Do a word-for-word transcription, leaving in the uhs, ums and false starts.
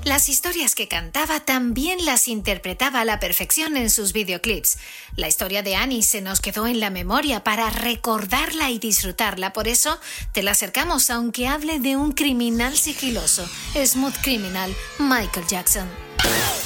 Las historias que cantaba también las interpretaba a la perfección en sus videoclips. La historia de Annie se nos quedó en la memoria para recordarla y disfrutarla. Por eso te la acercamos, aunque hable de un criminal sigiloso. Smooth Criminal, Michael Jackson.